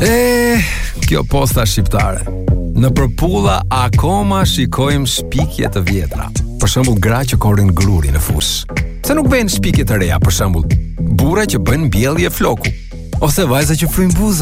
Kjo posta shqiptare. Në përpulla akoma shikojmë shpikje të vjetra. Për shembull, gra që korrin gruri në fus. Pse nuk bëjnë shpikje të reja, për shembull, burra që bëjnë mbjellje floku, ose vajza që fryjnë buzët?